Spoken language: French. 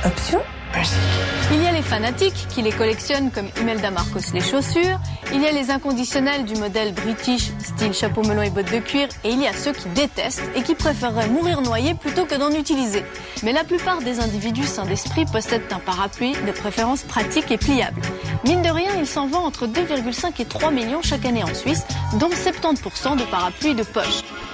Option musique. Il y a les fanatiques qui les collectionnent comme Imelda Marcos les chaussures, il y a les inconditionnels du modèle british, style chapeau melon et bottes de cuir, et il y a ceux qui détestent et qui préféreraient mourir noyés plutôt que d'en utiliser. Mais la plupart des individus sains d'esprit possèdent un parapluie de préférence pratique et pliable. Mine de rien, il s'en vend entre 2,5 et 3 millions chaque année en Suisse, dont 70% de parapluies de poche.